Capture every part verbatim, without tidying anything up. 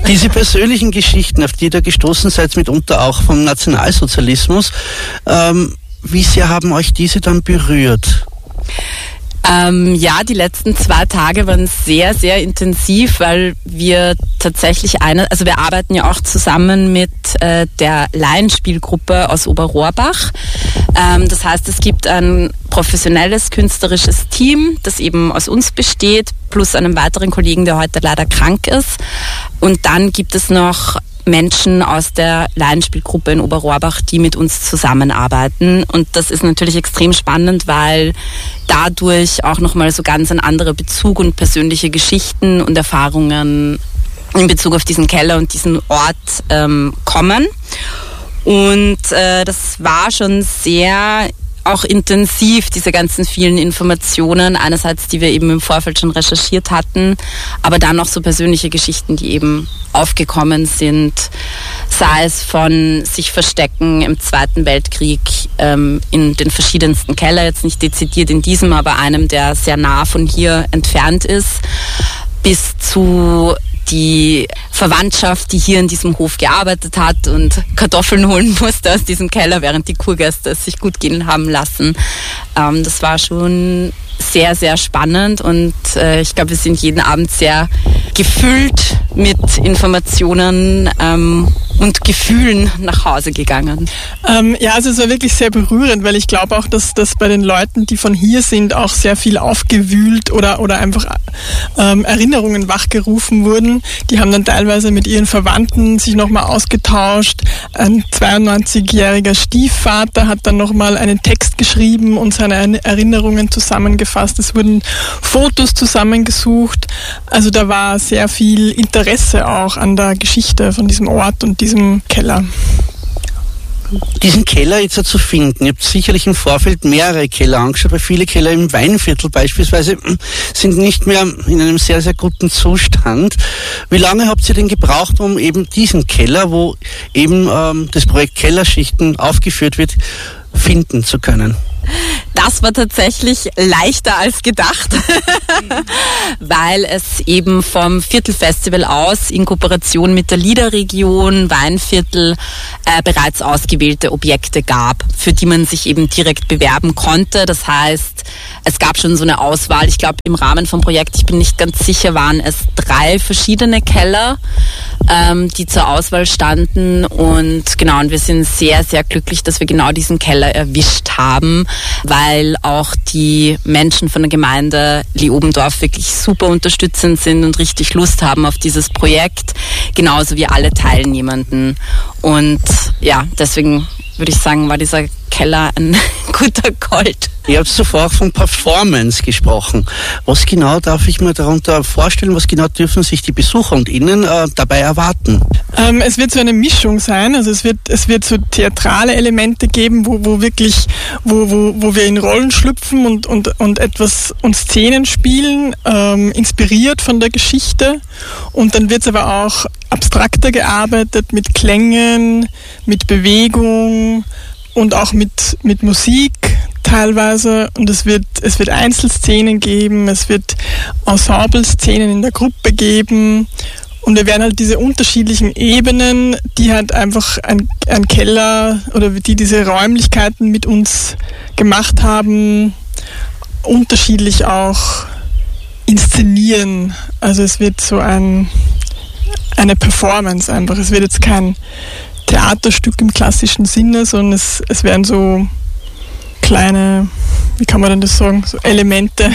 Diese persönlichen Geschichten, auf die ihr da gestoßen seid, mitunter auch vom Nationalsozialismus, ähm, wie sehr haben euch diese dann berührt? Ähm, ja, die letzten zwei Tage waren sehr, sehr intensiv, weil wir tatsächlich eine, also wir arbeiten ja auch zusammen mit äh, der Laienspielgruppe aus Oberrohrbach. Ähm, das heißt, es gibt ein professionelles künstlerisches Team, das eben aus uns besteht, plus einem weiteren Kollegen, der heute leider krank ist. Und dann gibt es noch Menschen aus der Laienspielgruppe in Oberrohrbach, die mit uns zusammenarbeiten. Und das ist natürlich extrem spannend, weil dadurch auch nochmal so ganz ein anderer Bezug und persönliche Geschichten und Erfahrungen in Bezug auf diesen Keller und diesen Ort ähm, kommen. Und äh, das war schon sehr auch intensiv, diese ganzen vielen Informationen, einerseits, die wir eben im Vorfeld schon recherchiert hatten, aber dann noch so persönliche Geschichten, die eben aufgekommen sind, sei es von sich verstecken im Zweiten Weltkrieg ähm, in den verschiedensten Keller, jetzt nicht dezidiert in diesem, aber einem, der sehr nah von hier entfernt ist, bis zu die Verwandtschaft, die hier in diesem Hof gearbeitet hat und Kartoffeln holen musste aus diesem Keller, während die Kurgäste es sich gut gehen haben lassen. Ähm, das war schon sehr, sehr spannend und äh, ich glaube, wir sind jeden Abend sehr gefüllt mit Informationen ähm, und Gefühlen nach Hause gegangen. Ähm, ja, also es war wirklich sehr berührend, weil ich glaube auch, dass das bei den Leuten, die von hier sind, auch sehr viel aufgewühlt oder, oder einfach ähm, Erinnerungen wachgerufen wurden. Die haben dann teilweise mit ihren Verwandten sich nochmal ausgetauscht. Ein zweiundneunzigjähriger Stiefvater hat dann nochmal einen Text geschrieben und seine Erinnerungen zusammengefasst. Es wurden Fotos zusammengesucht. Also da war sehr viel Interesse auch an der Geschichte von diesem Ort und diesem Keller. Diesen Keller jetzt zu finden, ihr habt sicherlich im Vorfeld mehrere Keller angeschaut, weil viele Keller im Weinviertel beispielsweise sind nicht mehr in einem sehr, sehr guten Zustand. Wie lange habt ihr denn gebraucht, um eben diesen Keller, wo eben ähm, das Projekt Kellerschichten aufgeführt wird, finden zu können? Das war tatsächlich leichter als gedacht, weil es eben vom Viertelfestival aus in Kooperation mit der Liederregion Weinviertel äh, bereits ausgewählte Objekte gab, für die man sich eben direkt bewerben konnte. Das heißt, es gab schon so eine Auswahl. Ich glaube, im Rahmen vom Projekt, ich bin nicht ganz sicher, waren es drei verschiedene Keller, ähm, die zur Auswahl standen. Und genau, und wir sind sehr, sehr glücklich, dass wir genau diesen Keller erwischt haben, weil auch die Menschen von der Gemeinde Leobendorf wirklich super unterstützend sind und richtig Lust haben auf dieses Projekt, genauso wie alle Teilnehmenden. Und ja, deswegen würde ich sagen, war dieser Keller ein guter Gold. Ihr habt zuvor auch von Performance gesprochen. Was genau darf ich mir darunter vorstellen? Was genau dürfen sich die Besucher und Innen äh, dabei erwarten? Ähm, es wird so eine Mischung sein. Also es wird es wird so theatrale Elemente geben, wo, wo wirklich, wo, wo, wo wir in Rollen schlüpfen und, und, und etwas und Szenen spielen, ähm, inspiriert von der Geschichte. Und dann wird es aber auch abstrakter gearbeitet mit Klängen, mit Bewegung und auch mit, mit Musik teilweise. Und es wird, es wird Einzelszenen geben, es wird Ensemble-Szenen in der Gruppe geben. Und wir werden halt diese unterschiedlichen Ebenen, die halt einfach ein, ein Keller oder die diese Räumlichkeiten mit uns gemacht haben, unterschiedlich auch inszenieren. Also es wird so ein, eine Performance einfach. Es wird jetzt kein Theaterstück im klassischen Sinne, sondern es, es werden so kleine, wie kann man denn das sagen, so Elemente.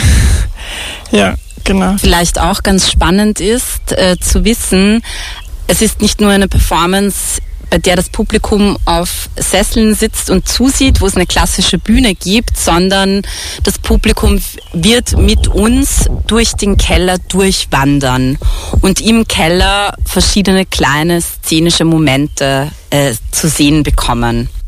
Ja, genau. Vielleicht auch ganz spannend ist äh, zu wissen, es ist nicht nur eine Performance, bei der das Publikum auf Sesseln sitzt und zusieht, wo es eine klassische Bühne gibt, sondern das Publikum wird mit uns durch den Keller durchwandern und im Keller verschiedene kleine szenische Momente äh, zu sehen bekommen.